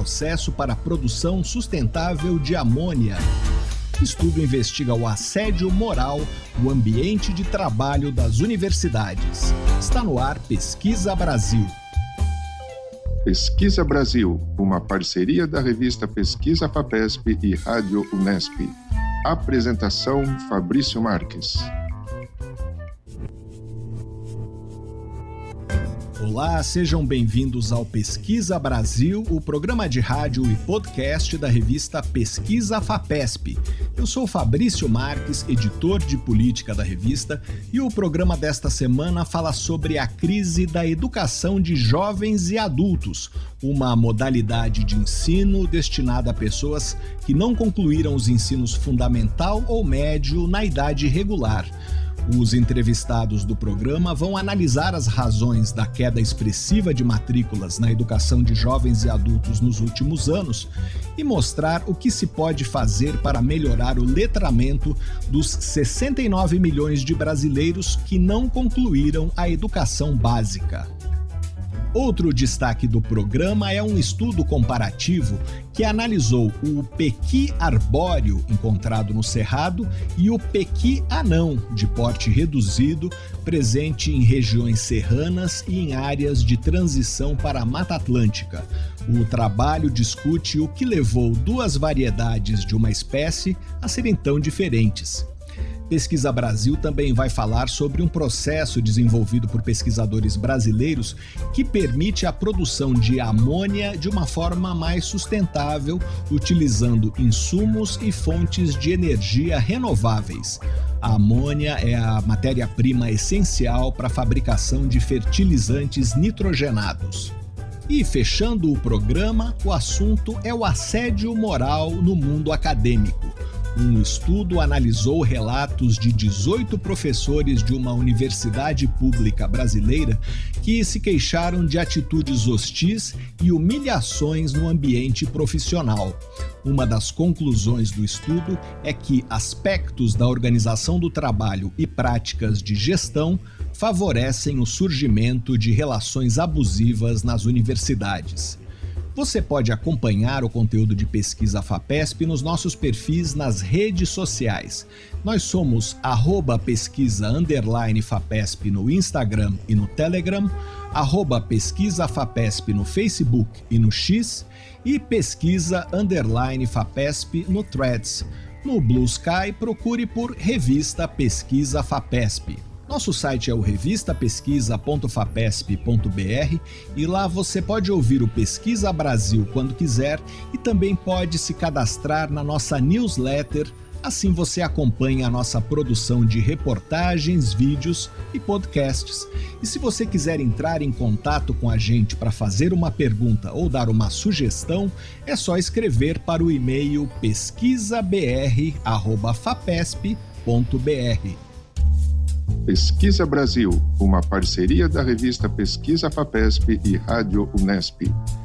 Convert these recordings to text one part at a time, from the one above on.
processo para a produção sustentável de amônia. Estudo investiga o assédio moral no ambiente de trabalho das universidades. Está no ar Pesquisa Brasil. Pesquisa Brasil, uma parceria da revista Pesquisa FAPESP e Rádio Unesp. Apresentação Fabrício Marques. Olá, sejam bem-vindos ao Pesquisa Brasil, o programa de rádio e podcast da revista Pesquisa FAPESP. Eu sou Fabrício Marques, editor de política da revista, e o programa desta semana fala sobre a crise da educação de jovens e adultos, uma modalidade de ensino destinada a pessoas que não concluíram os ensinos fundamental ou médio na idade regular. Os entrevistados do programa vão analisar as razões da queda expressiva de matrículas na educação de jovens e adultos nos últimos anos e mostrar o que se pode fazer para melhorar o letramento dos 69 milhões de brasileiros que não concluíram a educação básica. Outro destaque do programa é um estudo comparativo que analisou o pequi arbóreo encontrado no Cerrado e o pequi anão de porte reduzido, presente em regiões serranas e em áreas de transição para a Mata Atlântica. O trabalho discute o que levou duas variedades de uma espécie a serem tão diferentes. Pesquisa Brasil também vai falar sobre um processo desenvolvido por pesquisadores brasileiros que permite a produção de amônia de uma forma mais sustentável, utilizando insumos e fontes de energia renováveis. A amônia é a matéria-prima essencial para a fabricação de fertilizantes nitrogenados. E fechando o programa, o assunto é o assédio moral no mundo acadêmico. Um estudo analisou relatos de 18 professores de uma universidade pública brasileira que se queixaram de atitudes hostis e humilhações no ambiente profissional. Uma das conclusões do estudo é que aspectos da organização do trabalho e práticas de gestão favorecem o surgimento de relações abusivas nas universidades. Você pode acompanhar o conteúdo de Pesquisa FAPESP nos nossos perfis nas redes sociais. Nós somos @pesquisa_FAPESP no Instagram e no Telegram, @pesquisa_FAPESP no Facebook e no X e pesquisa_FAPESP no Threads. No Blue Sky, procure por Revista Pesquisa FAPESP. Nosso site é o revistapesquisa.fapesp.br e lá você pode ouvir o Pesquisa Brasil quando quiser e também pode se cadastrar na nossa newsletter, assim você acompanha a nossa produção de reportagens, vídeos e podcasts. E se você quiser entrar em contato com a gente para fazer uma pergunta ou dar uma sugestão, é só escrever para o e-mail pesquisabr@fapesp.br. Pesquisa Brasil, uma parceria da revista Pesquisa FAPESP e Rádio Unesp.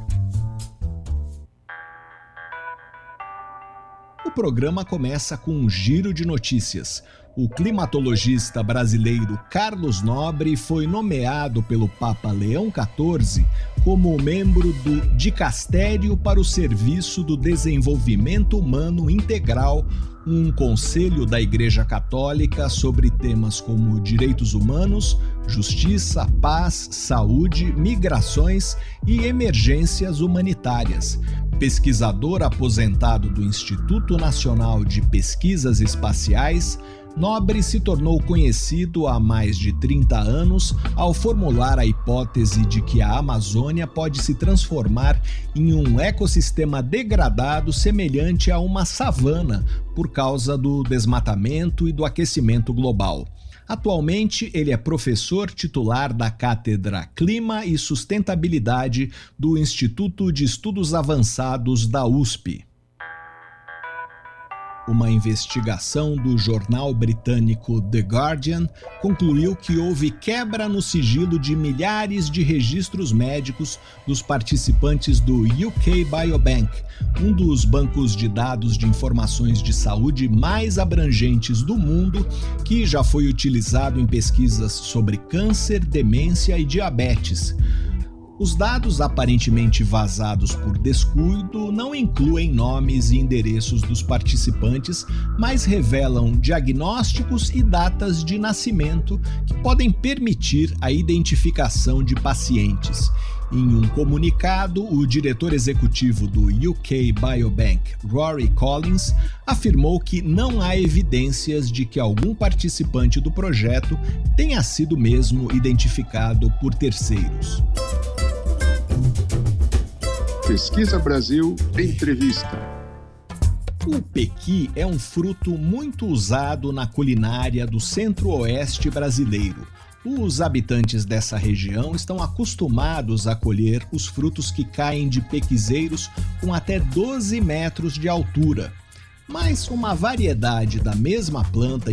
O programa começa com um giro de notícias. O climatologista brasileiro Carlos Nobre foi nomeado pelo Papa Leão XIV como membro do Dicastério para o Serviço do Desenvolvimento Humano Integral, um conselho da Igreja Católica sobre temas como direitos humanos, justiça, paz, saúde, migrações e emergências humanitárias. Pesquisador aposentado do Instituto Nacional de Pesquisas Espaciais, Nobre se tornou conhecido há mais de 30 anos ao formular a hipótese de que a Amazônia pode se transformar em um ecossistema degradado semelhante a uma savana por causa do desmatamento e do aquecimento global. Atualmente, ele é professor titular da Cátedra Clima e Sustentabilidade do Instituto de Estudos Avançados da USP. Uma investigação do jornal britânico The Guardian concluiu que houve quebra no sigilo de milhares de registros médicos dos participantes do UK Biobank, um dos bancos de dados de informações de saúde mais abrangentes do mundo, que já foi utilizado em pesquisas sobre câncer, demência e diabetes. Os dados aparentemente vazados por descuido não incluem nomes e endereços dos participantes, mas revelam diagnósticos e datas de nascimento que podem permitir a identificação de pacientes. Em um comunicado, o diretor executivo do UK Biobank, Rory Collins, afirmou que não há evidências de que algum participante do projeto tenha sido mesmo identificado por terceiros. Pesquisa Brasil Entrevista. O pequi é um fruto muito usado na culinária do centro-oeste brasileiro. Os habitantes dessa região estão acostumados a colher os frutos que caem de pequizeiros com até 12 metros de altura. Mas uma variedade da mesma planta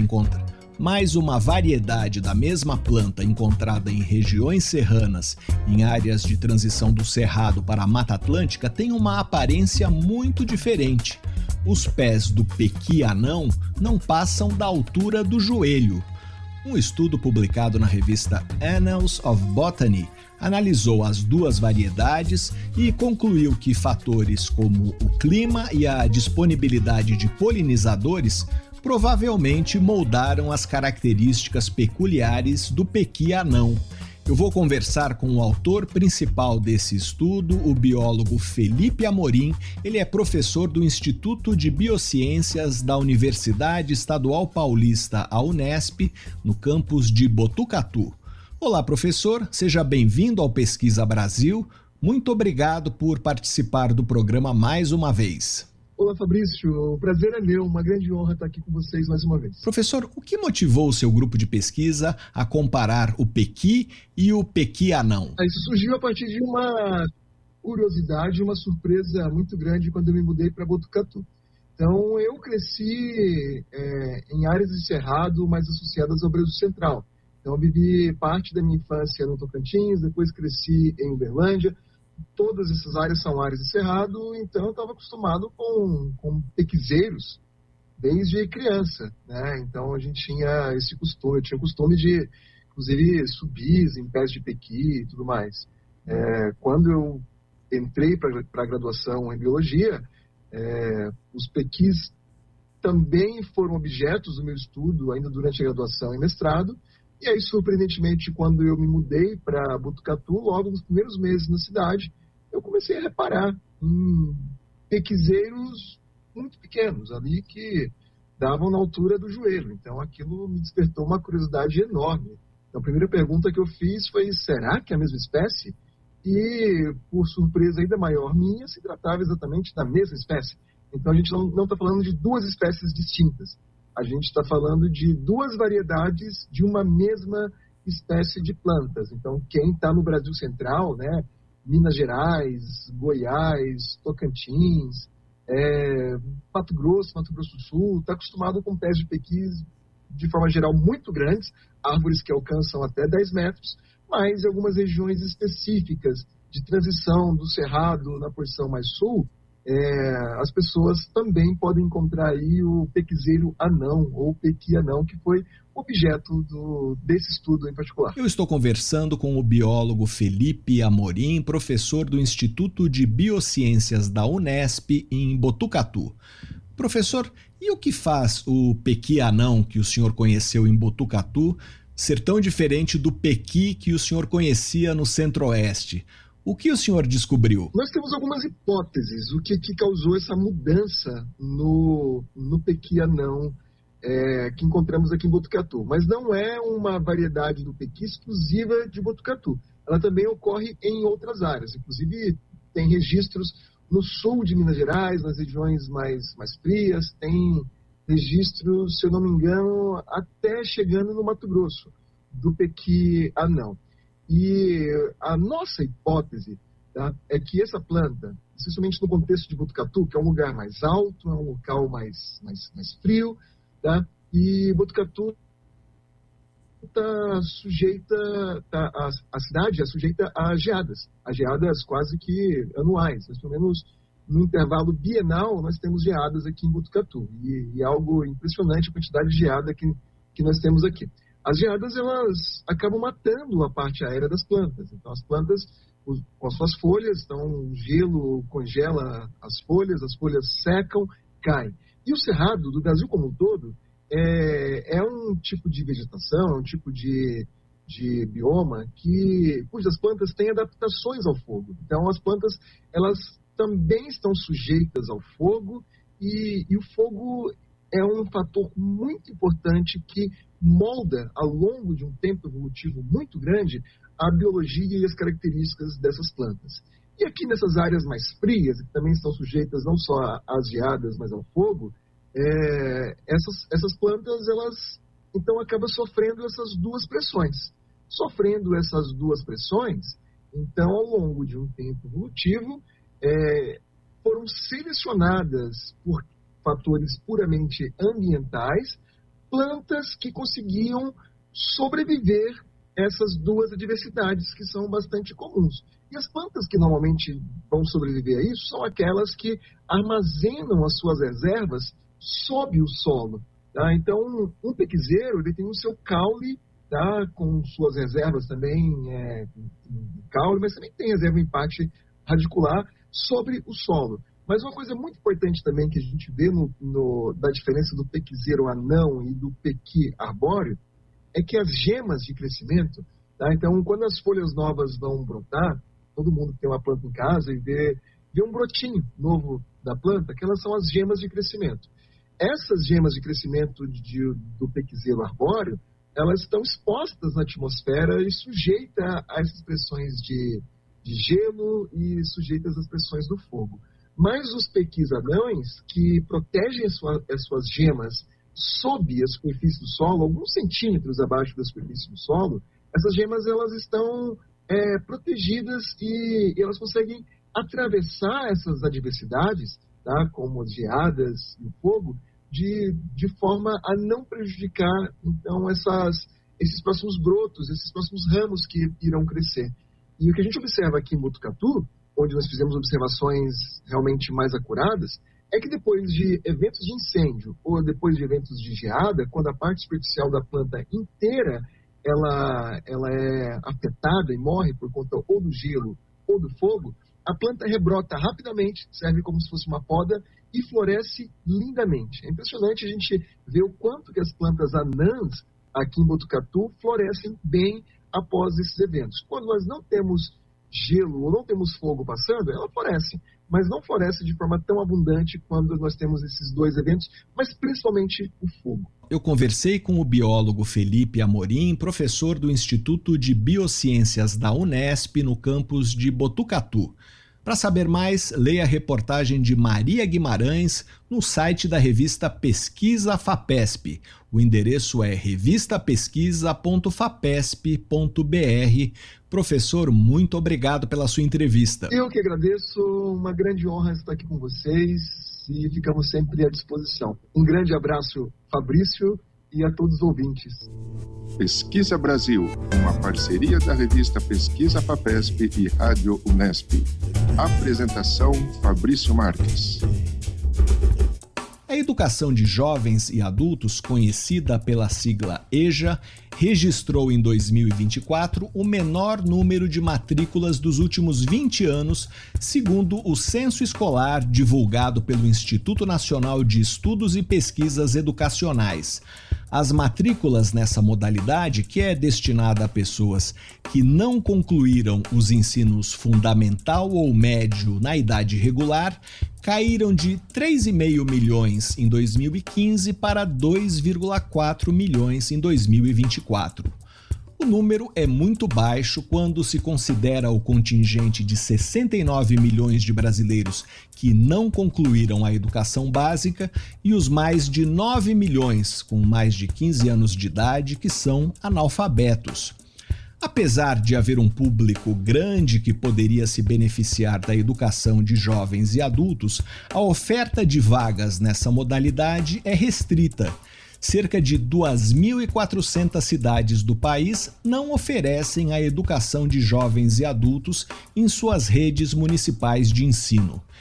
encontrada em regiões serranas, em áreas de transição do Cerrado para a Mata Atlântica, tem uma aparência muito diferente. Os pés do pequi-anão não passam da altura do joelho. Um estudo publicado na revista Annals of Botany analisou as duas variedades e concluiu que fatores como o clima e a disponibilidade de polinizadores provavelmente moldaram as características peculiares do pequi-anão. Eu vou conversar com o autor principal desse estudo, o biólogo Felipe Amorim. Ele é professor do Instituto de Biociências da Universidade Estadual Paulista, a Unesp, no campus de Botucatu. Olá, professor, seja bem-vindo ao Pesquisa Brasil. Muito obrigado por participar do programa mais uma vez. Olá, Fabrício. O prazer é meu. Uma grande honra estar aqui com vocês mais uma vez. Professor, o que motivou o seu grupo de pesquisa a comparar o pequi e o pequi-anão? Isso surgiu a partir de uma curiosidade, uma surpresa muito grande quando eu me mudei para Botucatu. Então, eu cresci em áreas de cerrado, mais associadas ao Brasil Central. Então, eu vivi parte da minha infância no Tocantins, depois cresci em Uberlândia. Todas essas áreas são áreas de cerrado, então eu estava acostumado com pequizeiros desde criança, né? Então a gente tinha esse costume, eu tinha o costume de, inclusive, subir em pés de pequi e tudo mais. Quando eu entrei para a graduação em biologia, os pequis também foram objetos do meu estudo ainda durante a graduação e mestrado. E aí, surpreendentemente, quando eu me mudei para Botucatu, logo nos primeiros meses na cidade, eu comecei a reparar em pequizeiros muito pequenos, ali que davam na altura do joelho. Então, aquilo me despertou uma curiosidade enorme. Então, a primeira pergunta que eu fiz foi, será que é a mesma espécie? E, por surpresa ainda maior minha, se tratava exatamente da mesma espécie. Então, a gente não está falando de duas espécies distintas. A gente está falando de duas variedades de uma mesma espécie de plantas. Então, quem está no Brasil Central, né, Minas Gerais, Goiás, Tocantins, Mato Grosso do Sul, está acostumado com pés de pequis, de forma geral, muito grandes, árvores que alcançam até 10 metros, mas em algumas regiões específicas de transição do Cerrado na porção mais sul, as pessoas também podem encontrar aí o pequizeiro anão ou pequi-anão, que foi objeto desse estudo em particular. Eu estou conversando com o biólogo Felipe Amorim, professor do Instituto de Biociências da Unesp em Botucatu. Professor, e o que faz o pequi-anão que o senhor conheceu em Botucatu ser tão diferente do pequi que o senhor conhecia no Centro-Oeste? O que o senhor descobriu? Nós temos algumas hipóteses. O que causou essa mudança no pequi-anão que encontramos aqui em Botucatu. Mas não é uma variedade do pequi exclusiva de Botucatu. Ela também ocorre em outras áreas. Inclusive, tem registros no sul de Minas Gerais, nas regiões mais frias. Tem registros, se eu não me engano, até chegando no Mato Grosso, do pequi-anão. E a nossa hipótese, tá, é que essa planta, especialmente no contexto de Botucatu, que é um lugar mais alto, é um local mais frio, tá, e Botucatu está sujeita, a cidade é sujeita a geadas quase que anuais, mas pelo menos no intervalo bienal nós temos geadas aqui em Botucatu, e é algo impressionante a quantidade de geada que nós temos aqui. As geadas, elas acabam matando a parte aérea das plantas. Então, as plantas, com as suas folhas, então o gelo congela as folhas secam, caem. E o cerrado do Brasil como um todo é um tipo de vegetação, é um tipo de bioma cujas plantas têm adaptações ao fogo. Então as plantas, elas também estão sujeitas ao fogo, e o fogo é um fator muito importante que molda, ao longo de um tempo evolutivo muito grande, a biologia e as características dessas plantas. E aqui nessas áreas mais frias, que também estão sujeitas não só às geadas, mas ao fogo, essas plantas, elas então acabam sofrendo essas duas pressões. Sofrendo essas duas pressões, então, ao longo de um tempo evolutivo, foram selecionadas por fatores puramente ambientais, plantas que conseguiam sobreviver essas duas adversidades que são bastante comuns. E as plantas que normalmente vão sobreviver a isso são aquelas que armazenam as suas reservas sob o solo. Tá? Então, um pequizeiro, ele tem o seu caule, tá? Com suas reservas também em caule, mas também tem reserva em parte radicular sobre o solo. Mas uma coisa muito importante também que a gente vê da diferença do pequizeiro anão e do pequi arbóreo é que as gemas de crescimento, tá? Então, quando as folhas novas vão brotar, todo mundo tem uma planta em casa e vê um brotinho novo da planta, que elas são as gemas de crescimento. Essas gemas de crescimento do pequizeiro arbóreo, elas estão expostas na atmosfera e sujeitas a essas pressões de gelo e sujeitas às pressões do fogo. Mas os pequis anães, que protegem as suas gemas sob a superfície do solo, alguns centímetros abaixo da superfície do solo, essas gemas, elas estão protegidas e elas conseguem atravessar essas adversidades, tá, como as geadas e o fogo, de forma a não prejudicar, então, esses próximos brotos, esses próximos ramos que irão crescer. E o que a gente observa aqui em Botucatu, onde nós fizemos observações realmente mais acuradas, é que depois de eventos de incêndio ou depois de eventos de geada, quando a parte superficial da planta inteira ela é afetada e morre por conta ou do gelo ou do fogo, a planta rebrota rapidamente, serve como se fosse uma poda e floresce lindamente. É impressionante a gente ver o quanto que as plantas anãs aqui em Botucatu florescem bem após esses eventos. Quando nós não temos gelo ou não temos fogo passando, ela floresce, mas não floresce de forma tão abundante quando nós temos esses dois eventos, mas principalmente o fogo. Eu conversei com o biólogo Felipe Amorim, professor do Instituto de Biociências da Unesp, no campus de Botucatu. Para saber mais, leia a reportagem de Maria Guimarães no site da revista Pesquisa FAPESP. O endereço é revistapesquisa.fapesp.br. Professor, muito obrigado pela sua entrevista. Eu que agradeço, uma grande honra estar aqui com vocês e ficamos sempre à disposição. Um grande abraço, Fabrício, e a todos os ouvintes. Pesquisa Brasil, uma parceria da revista Pesquisa FAPESP e Rádio Unesp. Apresentação Fabrício Marques. A educação de jovens e adultos, conhecida pela sigla EJA, registrou em 2024 o menor número de matrículas dos últimos 20 anos, segundo o censo escolar divulgado pelo Instituto Nacional de Estudos e Pesquisas Educacionais. As matrículas nessa modalidade, que é destinada a pessoas que não concluíram os ensinos fundamental ou médio na idade regular, caíram de 3,5 milhões em 2015 para 2,4 milhões em 2024. O número é muito baixo quando se considera o contingente de 69 milhões de brasileiros que não concluíram a educação básica e os mais de 9 milhões com mais de 15 anos de idade que são analfabetos. Apesar de haver um público grande que poderia se beneficiar da educação de jovens e adultos, a oferta de vagas nessa modalidade é restrita. Cerca de 2.400 cidades do país não oferecem a educação de jovens e adultos em suas redes municipais de ensino.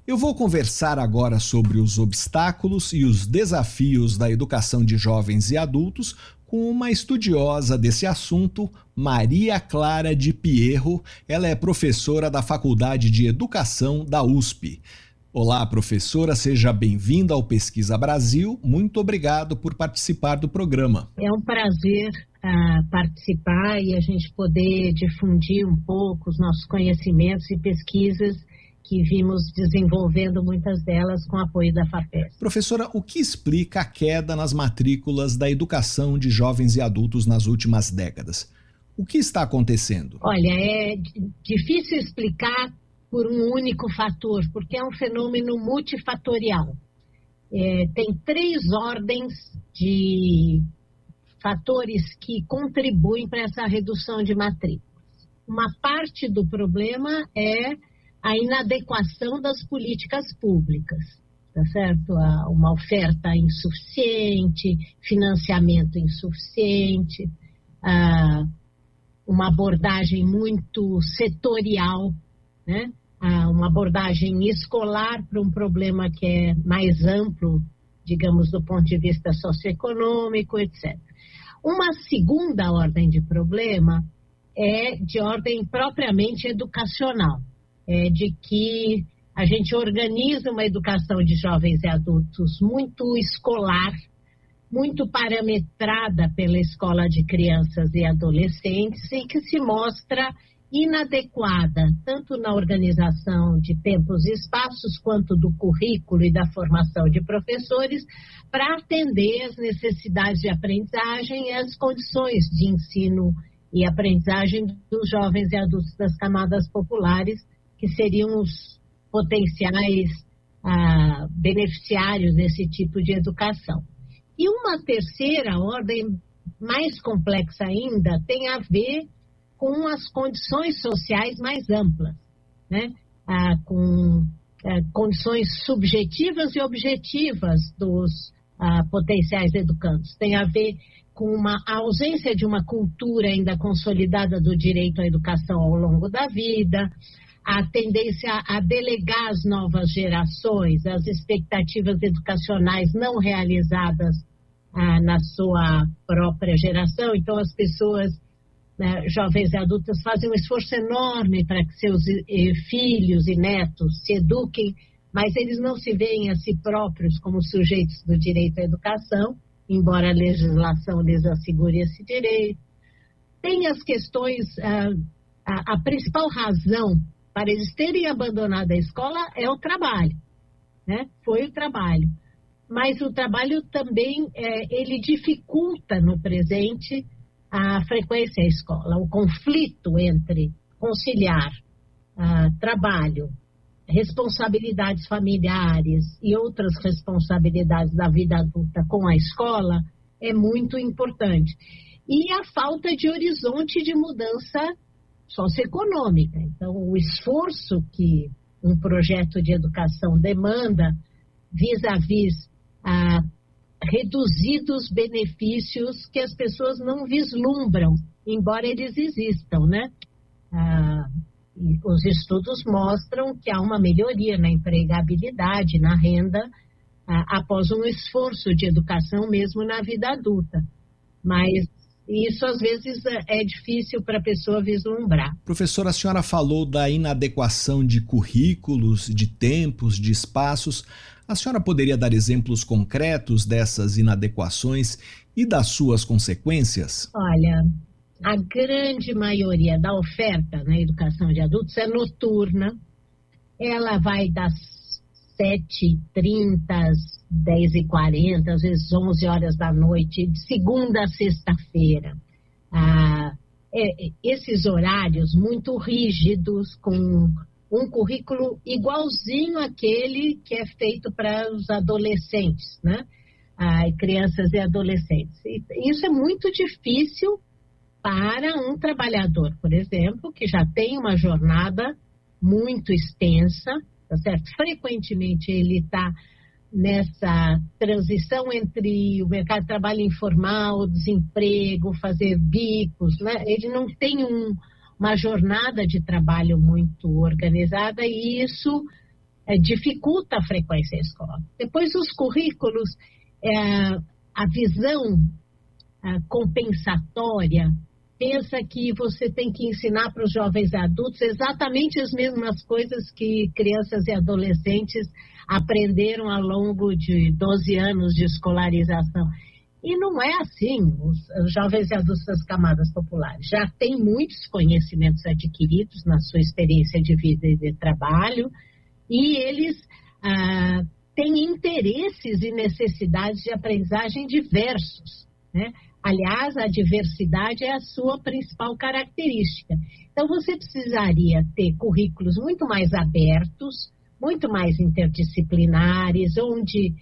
Eu vou conversar agora sobre os obstáculos e os desafios da educação de jovens e adultos com uma estudiosa desse assunto, Maria Clara de Pierro. Ela é professora da Faculdade de Educação da USP. Olá, professora, seja bem-vinda ao Pesquisa Brasil. Muito obrigado por participar do programa. É um prazer participar e a gente poder difundir um pouco os nossos conhecimentos e pesquisas que vimos desenvolvendo, muitas delas com apoio da FAPESP. Professora, o que explica a queda nas matrículas da educação de jovens e adultos nas últimas décadas? O que está acontecendo? Olha, é difícil explicar por um único fator, porque é um fenômeno multifatorial. Tem 3 ordens de fatores que contribuem para essa redução de matrículas. Uma parte do problema é a inadequação das políticas públicas, tá certo? Uma oferta insuficiente, financiamento insuficiente, uma abordagem muito setorial, né? Uma abordagem escolar para um problema que é mais amplo, digamos, do ponto de vista socioeconômico, etc. Uma segunda ordem de problema é de ordem propriamente educacional. De que a gente organiza uma educação de jovens e adultos muito escolar, muito parametrada pela escola de crianças e adolescentes e que se mostra inadequada, tanto na organização de tempos e espaços, quanto do currículo e da formação de professores, para atender às necessidades de aprendizagem e às condições de ensino e aprendizagem dos jovens e adultos das camadas populares, que seriam os potenciais beneficiários desse tipo de educação. E uma terceira ordem, mais complexa ainda, tem a ver com as condições sociais mais amplas, né? Com condições subjetivas e objetivas dos potenciais educandos. Tem a ver com uma ausência de uma cultura ainda consolidada do direito à educação ao longo da vida, a tendência a delegar às novas gerações as expectativas educacionais não realizadas na sua própria geração. Então, as pessoas, jovens e adultas, fazem um esforço enorme para que seus filhos e netos se eduquem, mas eles não se veem a si próprios como sujeitos do direito à educação, embora a legislação lhes assegure esse direito. Tem as questões, a principal razão para eles terem abandonado a escola é o trabalho, né? Foi o trabalho. Mas o trabalho também, ele dificulta no presente a frequência à escola. O conflito entre conciliar trabalho, responsabilidades familiares e outras responsabilidades da vida adulta com a escola é muito importante. E a falta de horizonte de mudança socioeconômica. Então, o esforço que um projeto de educação demanda vis-à-vis reduzidos benefícios que as pessoas não vislumbram, embora eles existam, né? E os estudos mostram que há uma melhoria na empregabilidade, na renda, após um esforço de educação mesmo na vida adulta. Mas isso, às vezes, é difícil para a pessoa vislumbrar. Professora, a senhora falou da inadequação de currículos, de tempos, de espaços. A senhora poderia dar exemplos concretos dessas inadequações e das suas consequências? Olha, a grande maioria da oferta na educação de adultos é noturna. Ela vai das 7h30 às 10h40, às vezes 11 horas da noite, de segunda a sexta-feira. Esses horários muito rígidos, com um currículo igualzinho àquele que é feito para os adolescentes, né? Crianças e adolescentes. Isso é muito difícil para um trabalhador, por exemplo, que já tem uma jornada muito extensa, tá certo? Frequentemente ele está nessa transição entre o mercado de trabalho informal, desemprego, fazer bicos, né? Ele não tem uma jornada de trabalho muito organizada e isso dificulta a frequência à escola. Depois, os currículos, a visão compensatória, pensa que você tem que ensinar para os jovens e adultos exatamente as mesmas coisas que crianças e adolescentes aprenderam ao longo de 12 anos de escolarização. E não é assim. Os jovens e adultos das camadas populares já têm muitos conhecimentos adquiridos na sua experiência de vida e de trabalho, e eles têm interesses e necessidades de aprendizagem diversos, né? Aliás, a diversidade é a sua principal característica. Então, você precisaria ter currículos muito mais abertos, muito mais interdisciplinares, onde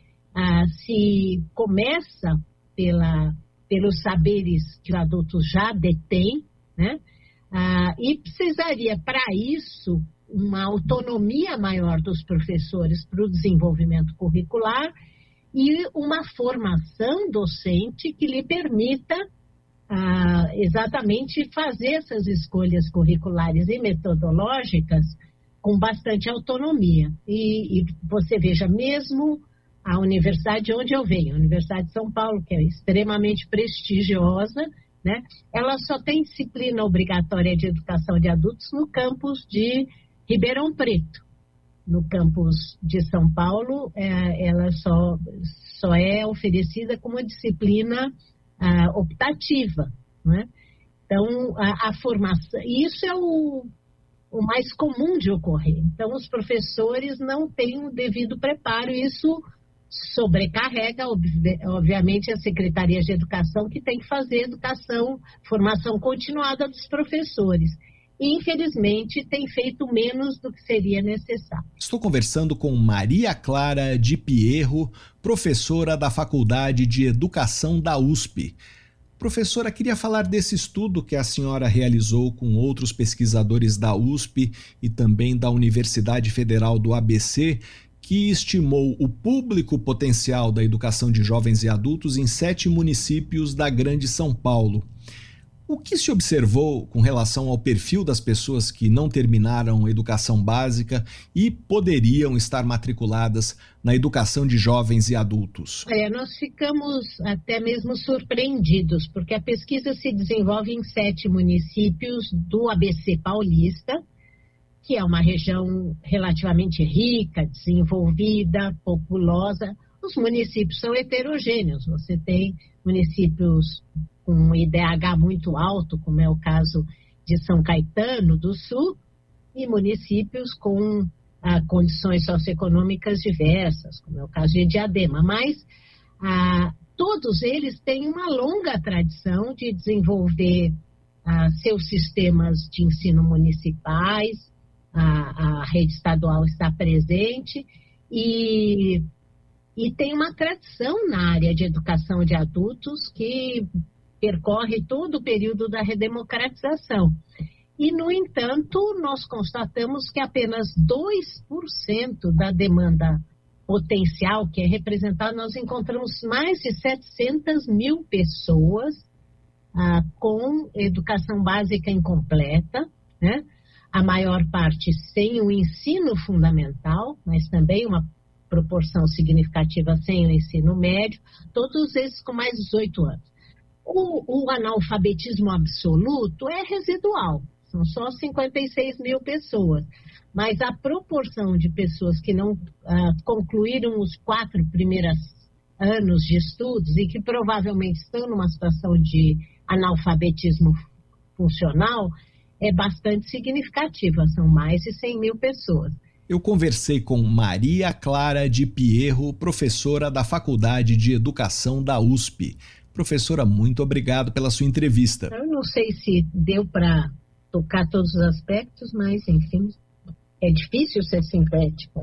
se começa pelos saberes que o adulto já detém, né? E precisaria, para isso, uma autonomia maior dos professores para o desenvolvimento curricular e uma formação docente que lhe permita exatamente fazer essas escolhas curriculares e metodológicas com bastante autonomia. E você veja, mesmo a universidade onde eu venho, a Universidade de São Paulo, que é extremamente prestigiosa, né? Ela só tem disciplina obrigatória de educação de adultos no campus de Ribeirão Preto. No campus de São Paulo, ela só é oferecida como uma disciplina optativa, né? Então, a formação, isso é o mais comum de ocorrer. Então, os professores não têm o devido preparo, e isso sobrecarrega, obviamente, as secretarias de educação, que tem que fazer formação continuada dos professores. E, infelizmente, tem feito menos do que seria necessário. Estou conversando com Maria Clara de Pierro, professora da Faculdade de Educação da USP. Professora, queria falar desse estudo que a senhora realizou com outros pesquisadores da USP e também da Universidade Federal do ABC, que estimou o público potencial da educação de jovens e adultos em 7 municípios da Grande São Paulo. O que se observou com relação ao perfil das pessoas que não terminaram a educação básica e poderiam estar matriculadas na educação de jovens e adultos? Nós ficamos até mesmo surpreendidos, porque a pesquisa se desenvolve em 7 municípios do ABC paulista, que é uma região relativamente rica, desenvolvida, populosa. Os municípios são heterogêneos. Você tem municípios com um IDH muito alto, como é o caso de São Caetano do Sul, e municípios com condições socioeconômicas diversas, como é o caso de Diadema. Mas todos eles têm uma longa tradição de desenvolver seus sistemas de ensino municipais, a rede estadual está presente e tem uma tradição na área de educação de adultos que percorre todo o período da redemocratização. E, no entanto, nós constatamos que apenas 2% da demanda potencial que é representada, nós encontramos mais de 700 mil pessoas com educação básica incompleta, né? A maior parte sem o ensino fundamental, mas também uma proporção significativa sem o ensino médio, todos esses com mais de 18 anos. O analfabetismo absoluto é residual, são só 56 mil pessoas, mas a proporção de pessoas que não concluíram os 4 primeiros anos de estudos e que provavelmente estão numa situação de analfabetismo funcional é bastante significativa, são mais de 100 mil pessoas. Eu conversei com Maria Clara de Pierro, professora da Faculdade de Educação da USP. Professora, muito obrigado pela sua entrevista. Eu não sei se deu para tocar todos os aspectos, mas, enfim, é difícil ser sintético,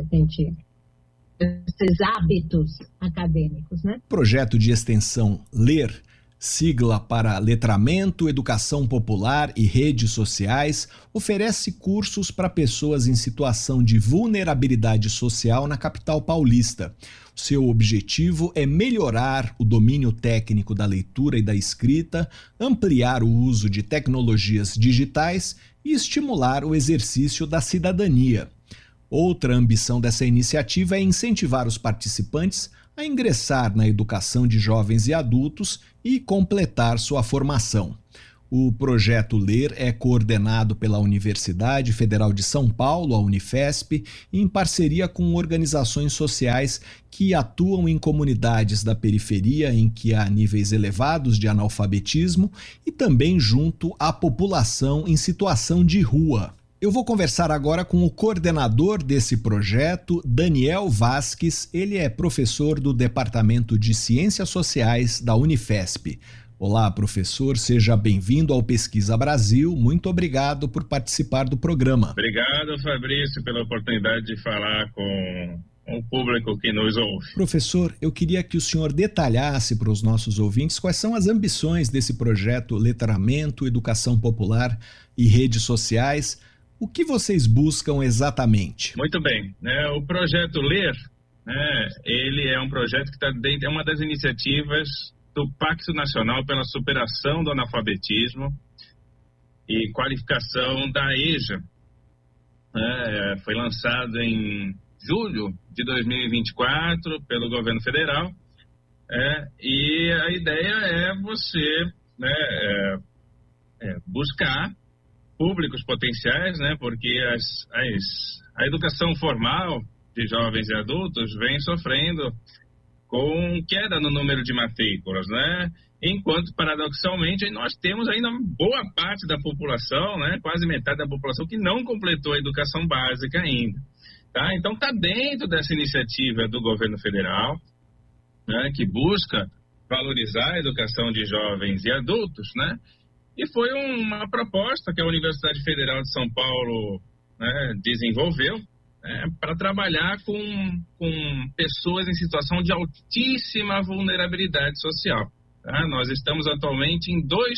esses hábitos acadêmicos, né? Projeto de extensão LER, sigla para Letramento, Educação Popular e Redes Sociais, oferece cursos para pessoas em situação de vulnerabilidade social na capital paulista. Seu objetivo é melhorar o domínio técnico da leitura e da escrita, ampliar o uso de tecnologias digitais e estimular o exercício da cidadania. Outra ambição dessa iniciativa é incentivar os participantes a ingressar na educação de jovens e adultos e completar sua formação. O projeto Ler é coordenado pela Universidade Federal de São Paulo, a Unifesp, em parceria com organizações sociais que atuam em comunidades da periferia em que há níveis elevados de analfabetismo e também junto à população em situação de rua. Eu vou conversar agora com o coordenador desse projeto, Daniel Vasques. Ele é professor do Departamento de Ciências Sociais da Unifesp. Olá, professor, seja bem-vindo ao Pesquisa Brasil. Muito obrigado por participar do programa. Obrigado, Fabrício, pela oportunidade de falar com o público que nos ouve. Professor, eu queria que o senhor detalhasse para os nossos ouvintes quais são as ambições desse projeto Letramento, Educação Popular e Redes Sociais. O que vocês buscam exatamente? Muito bem. O projeto Ler, ele é um projeto que está dentro, é uma das iniciativas do Pacto Nacional pela Superação do Analfabetismo e Qualificação da EJA. Foi lançado em julho de 2024 pelo governo federal, e a ideia é você buscar públicos potenciais, porque a educação formal de jovens e adultos vem sofrendo com queda no número de matrículas, enquanto, paradoxalmente, nós temos ainda boa parte da população, quase metade da população, que não completou a educação básica ainda. Tá? Então, está dentro dessa iniciativa do governo federal, que busca valorizar a educação de jovens e adultos, e foi uma proposta que a Universidade Federal de São Paulo desenvolveu, para trabalhar com pessoas em situação de altíssima vulnerabilidade social. Tá? Nós estamos atualmente em 3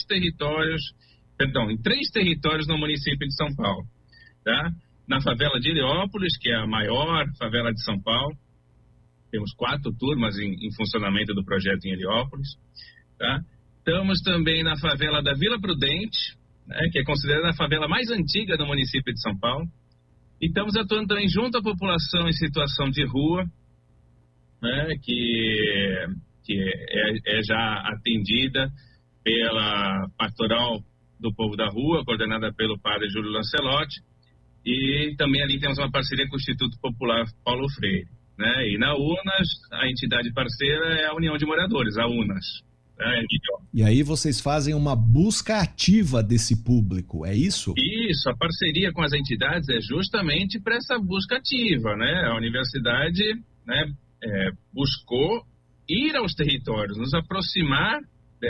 territórios no município de São Paulo. Tá? Na favela de Heliópolis, que é a maior favela de São Paulo, temos 4 turmas em funcionamento do projeto em Heliópolis. Tá? Estamos também na favela da Vila Prudente, que é considerada a favela mais antiga do município de São Paulo. E estamos atuando também junto à população em situação de rua, que é já atendida pela Pastoral do Povo da Rua, coordenada pelo padre Júlio Lancelotti, e também ali temos uma parceria com o Instituto Popular Paulo Freire. E na UNAS, a entidade parceira é a União de Moradores, a UNAS. E aí vocês fazem uma busca ativa desse público, é isso? Isso, a parceria com as entidades é justamente para essa busca ativa, A universidade buscou ir aos territórios, nos aproximar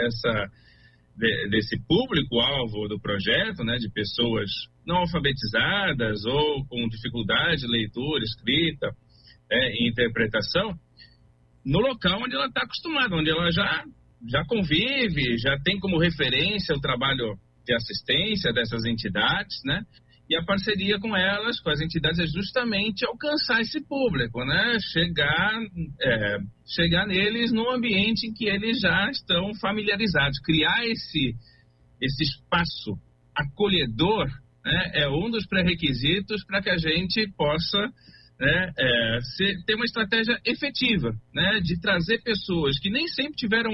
desse público-alvo do projeto, de pessoas não alfabetizadas ou com dificuldade de leitura, escrita e interpretação, no local onde ela está acostumada, onde ela já convive, já tem como referência o trabalho de assistência dessas entidades, E a parceria com elas, com as entidades, é justamente alcançar esse público, Chegar neles num ambiente em que eles já estão familiarizados. Criar esse espaço acolhedor, é um dos pré-requisitos para que a gente possa ter uma estratégia efetiva, de trazer pessoas que nem sempre tiveram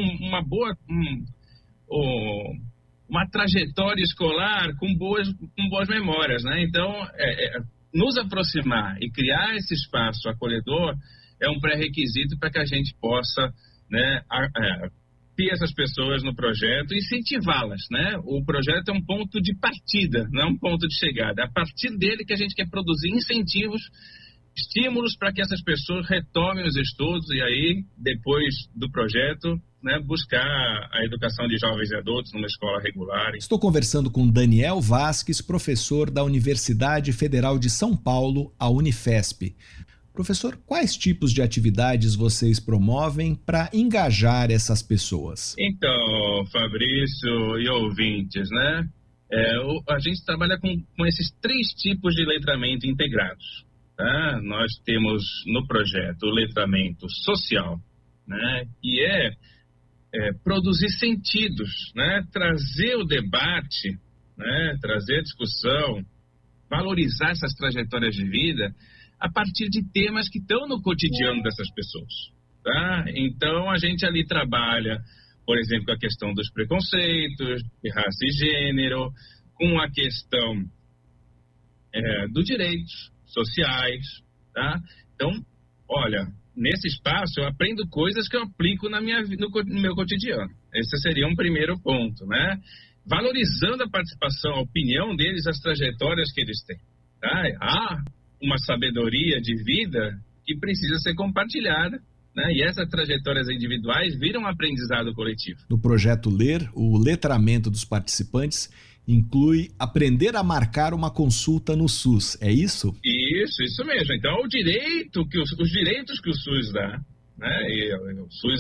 uma trajetória escolar com boas memórias, Então, nos aproximar e criar esse espaço acolhedor é um pré-requisito para que a gente possa ter essas pessoas no projeto e incentivá-las, O projeto é um ponto de partida, não é um ponto de chegada. É a partir dele que a gente quer produzir incentivos, estímulos para que essas pessoas retomem os estudos e aí, depois do projeto, buscar a educação de jovens e adultos numa escola regular. Estou conversando com Daniel Vasques, professor da Universidade Federal de São Paulo, a Unifesp. Professor, quais tipos de atividades vocês promovem para engajar essas pessoas? Então, Fabrício e ouvintes, a gente trabalha com esses 3 tipos de letramento integrados. Tá? Nós temos no projeto o letramento social, que é produzir sentidos, trazer o debate, trazer a discussão, valorizar essas trajetórias de vida a partir de temas que estão no cotidiano dessas pessoas. Tá? Então, a gente ali trabalha, por exemplo, com a questão dos preconceitos, de raça e gênero, com a questão dos direitos sociais. Tá? Então, olha, nesse espaço eu aprendo coisas que eu aplico no meu cotidiano. Esse seria um primeiro ponto, né? Valorizando a participação, a opinião deles, as trajetórias que eles têm. Tá? Há uma sabedoria de vida que precisa ser compartilhada, né? E essas trajetórias individuais viram um aprendizado coletivo. No projeto Ler, o letramento dos participantes inclui aprender a marcar uma consulta no SUS, é isso? Isso mesmo. Então, os direitos que o SUS dá, né? E o SUS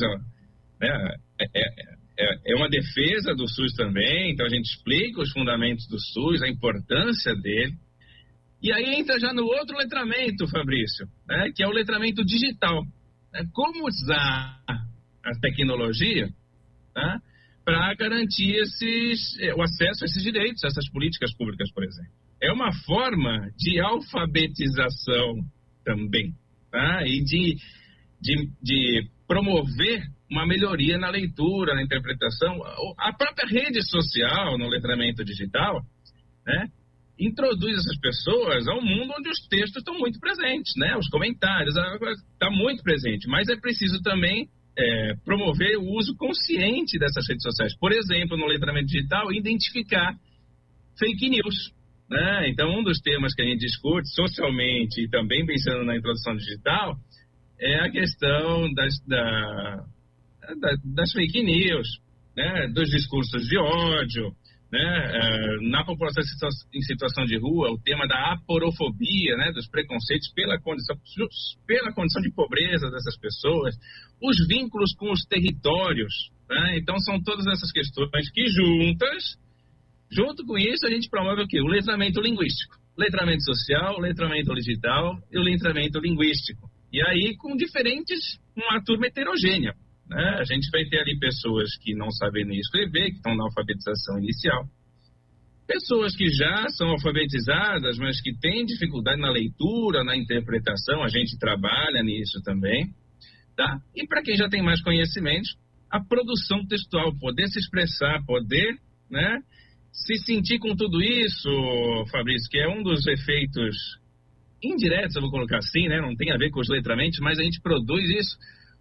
é uma defesa do SUS também, então a gente explica os fundamentos do SUS, a importância dele. E aí entra já no outro letramento, Fabrício, né? Que é o letramento digital. Como usar a tecnologia, tá? Para garantir o acesso a esses direitos, a essas políticas públicas, por exemplo. É uma forma de alfabetização também, tá? E de promover uma melhoria na leitura, na interpretação. A própria rede social, no letramento digital, né, introduz essas pessoas ao mundo onde os textos estão muito presentes, né? Os comentários, está muito presente, mas é preciso também promover o uso consciente dessas redes sociais. Por exemplo, no letramento digital, identificar fake news, né? Então, um dos temas que a gente discute socialmente e também pensando na introdução digital é a questão das fake news, né? Dos discursos de ódio, né? Na população em situação de rua, o tema da aporofobia, né? Dos preconceitos pela condição de pobreza dessas pessoas, os vínculos com os territórios, né? Então, são todas essas questões que junto com isso, a gente promove o quê? O letramento linguístico, letramento social, letramento digital e o letramento linguístico. E aí, com uma turma heterogênea, né? A gente vai ter ali pessoas que não sabem nem escrever, que estão na alfabetização inicial. Pessoas que já são alfabetizadas, mas que têm dificuldade na leitura, na interpretação, a gente trabalha nisso também. Tá? E para quem já tem mais conhecimentos, a produção textual, poder se expressar, poder, né, se sentir com tudo isso, Fabrício, que é um dos efeitos indiretos, eu vou colocar assim, né, não tem a ver com os letramentos, mas a gente produz isso,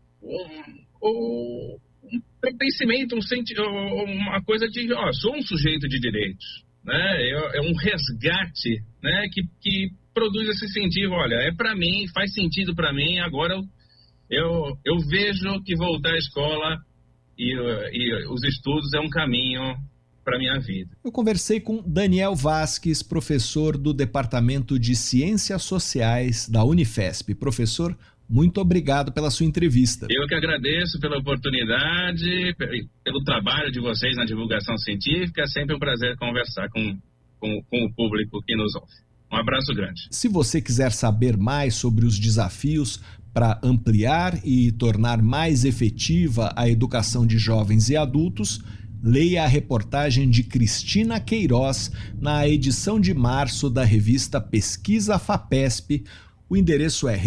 um pertencimento, uma coisa de, sou um sujeito de direitos, né, é um resgate, né, que produz esse sentido, olha, é para mim, faz sentido para mim, agora eu vejo que voltar à escola e os estudos é um caminho para a minha vida. Eu conversei com Daniel Vasques, professor do Departamento de Ciências Sociais da Unifesp. Professor, muito obrigado pela sua entrevista. Eu que agradeço pela oportunidade, pelo trabalho de vocês na divulgação científica. É sempre um prazer conversar com o público que nos ouve. Um abraço grande. Se você quiser saber mais sobre os desafios para ampliar e tornar mais efetiva a educação de jovens e adultos, leia a reportagem de Cristina Queiroz na edição de março da revista Pesquisa FAPESP. O endereço é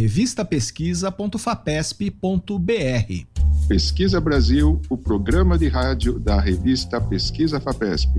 revistapesquisa.fapesp.br. Pesquisa Brasil, o programa de rádio da revista Pesquisa FAPESP.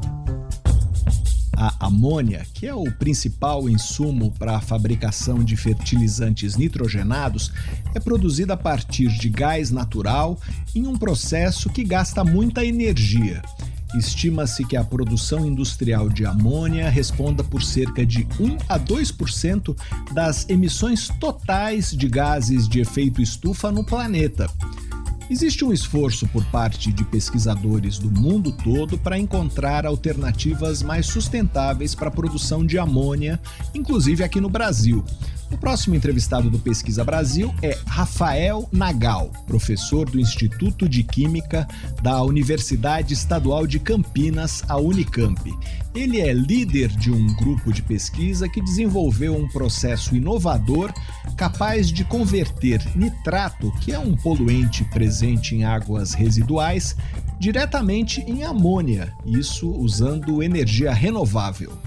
A amônia, que é o principal insumo para a fabricação de fertilizantes nitrogenados, é produzida a partir de gás natural em um processo que gasta muita energia. Estima-se que a produção industrial de amônia responda por cerca de 1 a 2% das emissões totais de gases de efeito estufa no planeta. Existe um esforço por parte de pesquisadores do mundo todo para encontrar alternativas mais sustentáveis para a produção de amônia, inclusive aqui no Brasil. O próximo entrevistado do Pesquisa Brasil é Rafael Nagal, professor do Instituto de Química da Universidade Estadual de Campinas, a Unicamp. Ele é líder de um grupo de pesquisa que desenvolveu um processo inovador capaz de converter nitrato, que é um poluente presente em águas residuais, diretamente em amônia, isso usando energia renovável.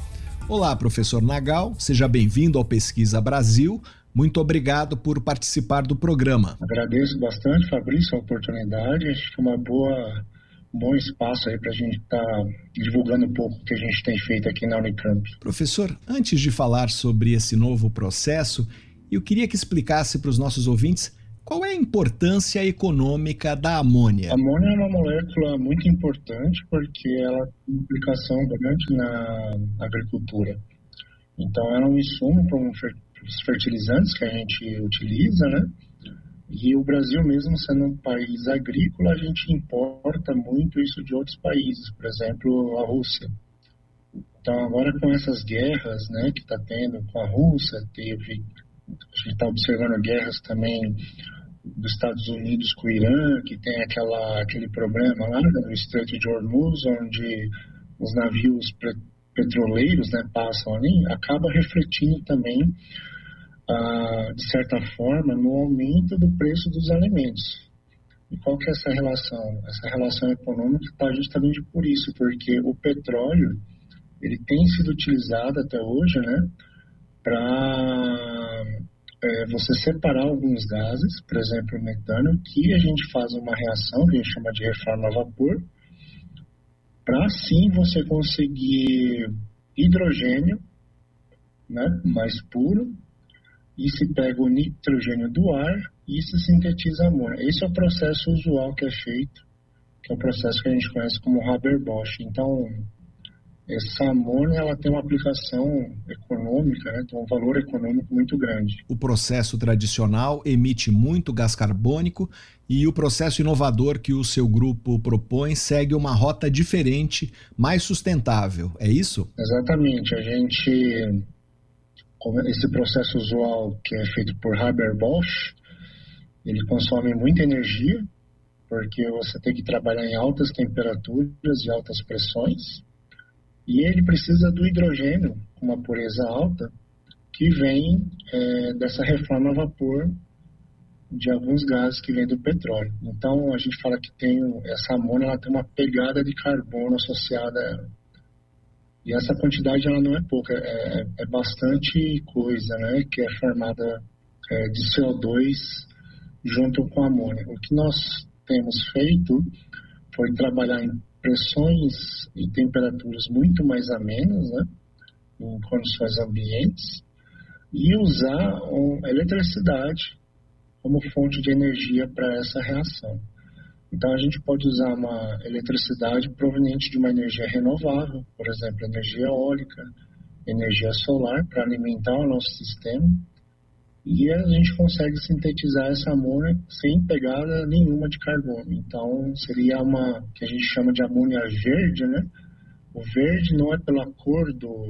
Olá, professor Nagal, seja bem-vindo ao Pesquisa Brasil. Muito obrigado por participar do programa. Agradeço bastante, Fabrício, a oportunidade. Acho que é um bom espaço aí para a gente estar divulgando um pouco o que a gente tem feito aqui na Unicamp. Professor, antes de falar sobre esse novo processo, eu queria que explicasse para os nossos ouvintes qual é a importância econômica da amônia. A amônia é uma molécula muito importante porque ela tem implicação grande na agricultura. Então, ela é um insumo para os fertilizantes que a gente utiliza, né? E o Brasil, mesmo sendo um país agrícola, a gente importa muito isso de outros países, por exemplo, a Rússia. Então, agora com essas guerras, né, que está tendo com a Rússia, a gente está observando guerras também dos Estados Unidos com o Irã, que tem aquele problema lá no Estreito de Hormuz, onde os navios petroleiros, né, passam ali, acaba refletindo também, de certa forma, no aumento do preço dos alimentos. E qual que é essa relação? Essa relação econômica está justamente por isso, porque o petróleo ele tem sido utilizado até hoje, né, para você separar alguns gases, por exemplo, o metano, que a gente faz uma reação que a gente chama de reforma a vapor, para assim você conseguir hidrogênio, né, mais puro, e se pega o nitrogênio do ar e se sintetiza amônia. Esse é o processo usual que é feito, que é o processo que a gente conhece como Haber-Bosch. Então, essa amônia ela tem uma aplicação econômica, né? Tem um valor econômico muito grande. O processo tradicional emite muito gás carbônico e o processo inovador que o seu grupo propõe segue uma rota diferente, mais sustentável, é isso? Exatamente. Esse processo usual que é feito por Haber-Bosch, ele consome muita energia, porque você tem que trabalhar em altas temperaturas e altas pressões. E ele precisa do hidrogênio, com uma pureza alta, que vem dessa reforma a vapor de alguns gases que vêm do petróleo. Então, a gente fala que essa amônia ela tem uma pegada de carbono associada a ela. E essa quantidade ela não é pouca, é bastante coisa, né, que é formada de CO2 junto com a amônia. O que nós temos feito foi trabalhar em pressões e temperaturas muito mais amenas, né, em condições ambientes, e usar a eletricidade como fonte de energia para essa reação. Então, a gente pode usar uma eletricidade proveniente de uma energia renovável, por exemplo, energia eólica, energia solar, para alimentar o nosso sistema, e a gente consegue sintetizar essa amônia sem pegada nenhuma de carbono. Então, seria uma que a gente chama de amônia verde, né? O verde não é pela cor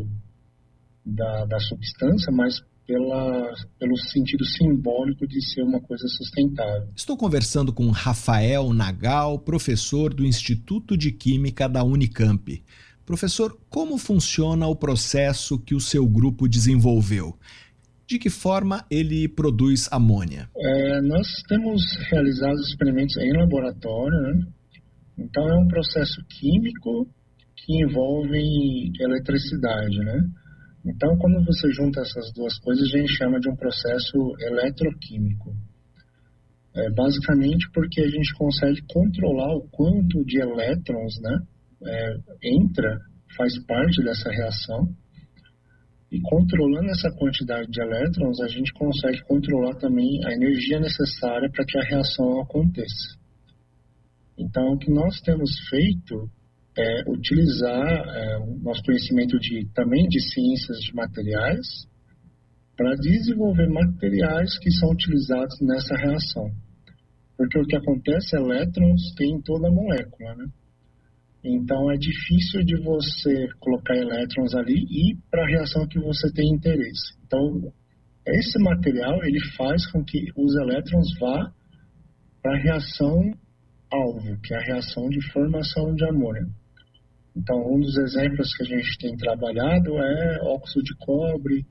da substância, mas pelo sentido simbólico de ser uma coisa sustentável. Estou conversando com Rafael Nagal, professor do Instituto de Química da Unicamp. Professor, como funciona o processo que o seu grupo desenvolveu? De que forma ele produz amônia? Nós temos realizado experimentos em laboratório, né? Então é um processo químico que envolve eletricidade, né? Então, quando você junta essas duas coisas, a gente chama de um processo eletroquímico. Basicamente porque a gente consegue controlar o quanto de elétrons, né, faz parte dessa reação. E controlando essa quantidade de elétrons, a gente consegue controlar também a energia necessária para que a reação aconteça. Então, o que nós temos feito é utilizar o nosso conhecimento também de ciências de materiais para desenvolver materiais que são utilizados nessa reação. Porque o que acontece, elétrons tem em toda a molécula, né? Então, é difícil de você colocar elétrons ali e para a reação que você tem interesse. Então, esse material, ele faz com que os elétrons vá para a reação alvo, que é a reação de formação de amônia. Então, um dos exemplos que a gente tem trabalhado é óxido de cobre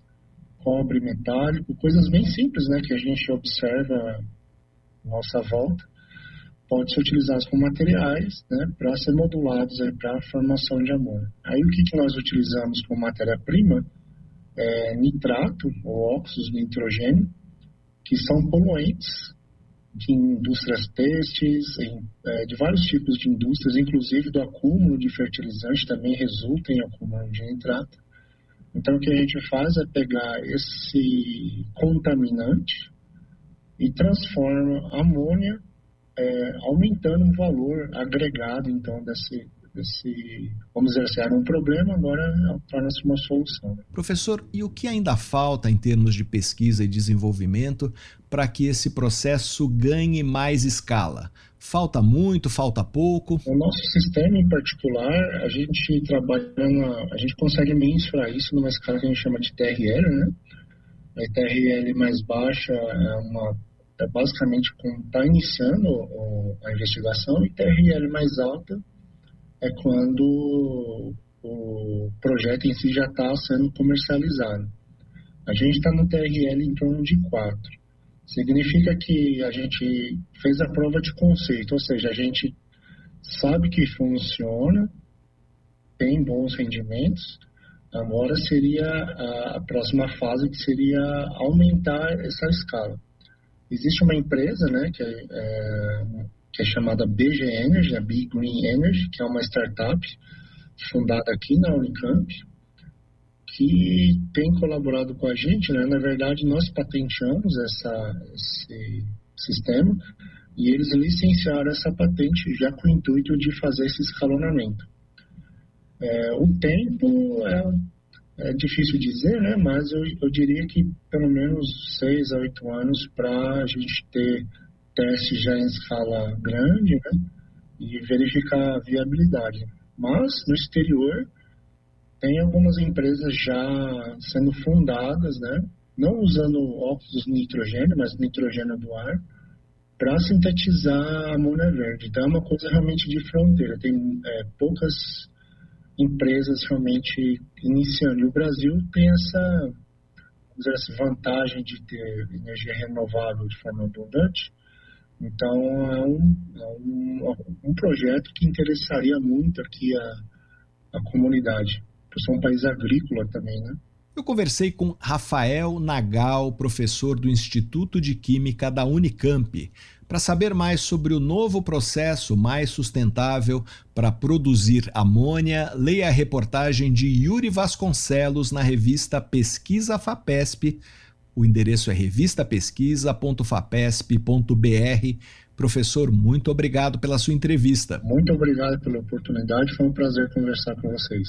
metálico, coisas bem simples, né, que a gente observa à nossa volta, pode ser utilizados como materiais, né, para ser modulados para a formação de amônia. Aí o que nós utilizamos como matéria-prima é nitrato ou óxidos de nitrogênio, que são poluentes de indústrias têxteis, de vários tipos de indústrias, inclusive do acúmulo de fertilizante também resulta em acúmulo de nitrato. Então o que a gente faz é pegar esse contaminante e transforma a amônia, aumentando o valor agregado, então, desse, vamos dizer assim, era um problema, agora torna-se uma solução. Professor, e o que ainda falta em termos de pesquisa e desenvolvimento para que esse processo ganhe mais escala? Falta muito, falta pouco? O nosso sistema em particular, a gente consegue mensurar isso numa escala que a gente chama de TRL, né? A TRL mais baixa é basicamente quando está iniciando a investigação, e TRL mais alta é quando o projeto em si já está sendo comercializado. A gente está no TRL em torno de 4. Significa que a gente fez a prova de conceito, ou seja, a gente sabe que funciona, tem bons rendimentos. Agora seria a próxima fase, que seria aumentar essa escala. Existe uma empresa, né, que é chamada BG Energy, a Big Green Energy, que é uma startup fundada aqui na Unicamp, que tem colaborado com a gente, né? Na verdade, nós patenteamos esse sistema e eles licenciaram essa patente já com o intuito de fazer esse escalonamento. O tempo é difícil dizer, né? Mas eu diria que pelo menos 6 a 8 anos para a gente ter testes já em escala grande, né? E verificar a viabilidade. Mas no exterior tem algumas empresas já sendo fundadas, né? Não usando óxidos de nitrogênio, mas nitrogênio do ar, para sintetizar a amônia verde. Então é uma coisa realmente de fronteira. Tem poucas empresas realmente iniciando. E o Brasil tem essa vantagem de ter energia renovável de forma abundante. Então é um projeto que interessaria muito aqui a comunidade. Por ser um país agrícola também, né? Eu conversei com Rafael Nagal, professor do Instituto de Química da Unicamp, para saber mais sobre o novo processo mais sustentável para produzir amônia. Leia a reportagem de Yuri Vasconcelos na revista Pesquisa FAPESP. O endereço é revistapesquisa.fapesp.br. Professor, muito obrigado pela sua entrevista. Muito obrigado pela oportunidade, foi um prazer conversar com vocês.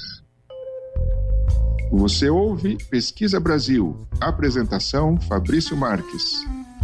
Você ouve Pesquisa Brasil. Apresentação Fabrício Marques.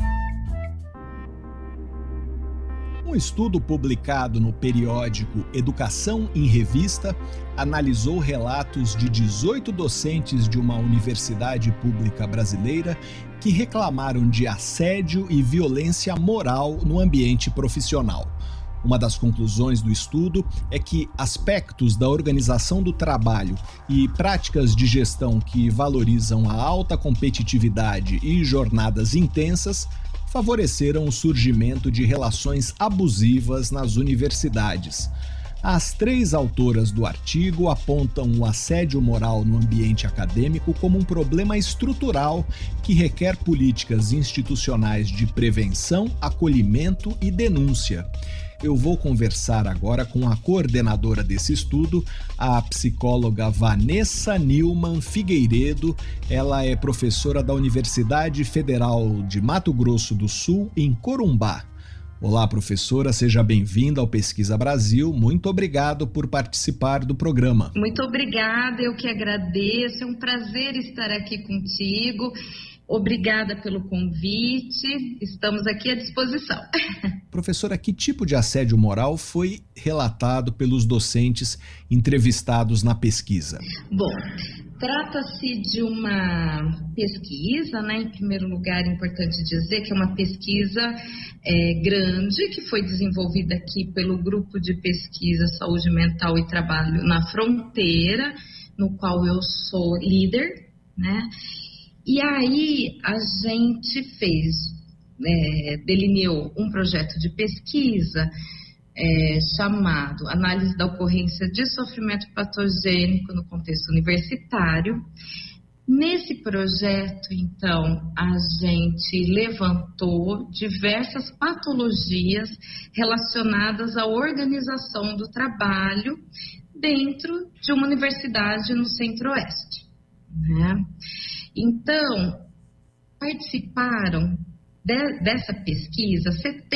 Um estudo publicado no periódico Educação em Revista analisou relatos de 18 docentes de uma universidade pública brasileira que reclamaram de assédio e violência moral no ambiente profissional. Uma das conclusões do estudo é que aspectos da organização do trabalho e práticas de gestão que valorizam a alta competitividade e jornadas intensas favoreceram o surgimento de relações abusivas nas universidades. As 3 autoras do artigo apontam o assédio moral no ambiente acadêmico como um problema estrutural que requer políticas institucionais de prevenção, acolhimento e denúncia. Eu vou conversar agora com a coordenadora desse estudo, a psicóloga Vanessa Nilman Figueiredo. Ela é professora da Universidade Federal de Mato Grosso do Sul, em Corumbá. Olá, professora, seja bem-vinda ao Pesquisa Brasil. Muito obrigado por participar do programa. Muito obrigada, eu que agradeço. É um prazer estar aqui contigo. Obrigada pelo convite, estamos aqui à disposição. Professora, que tipo de assédio moral foi relatado pelos docentes entrevistados na pesquisa? Bom, trata-se de uma pesquisa, né? Em primeiro lugar, é importante dizer que é uma pesquisa grande, que foi desenvolvida aqui pelo Grupo de Pesquisa Saúde Mental e Trabalho na Fronteira, no qual eu sou líder, né? E aí a gente fez delineou um projeto de pesquisa chamado Análise da Ocorrência de Sofrimento Patogênico no Contexto Universitário. Nesse projeto, então, a gente levantou diversas patologias relacionadas à organização do trabalho dentro de uma universidade no Centro-Oeste, né? Então, participaram dessa pesquisa